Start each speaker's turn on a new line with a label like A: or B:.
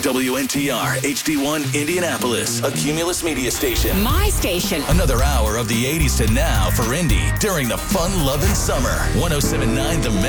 A: WNTR HD1 Indianapolis, a Cumulus media station.
B: My station.
A: Another hour of the 80s to now for Indy during the fun-loving summer. 107.9 The Man.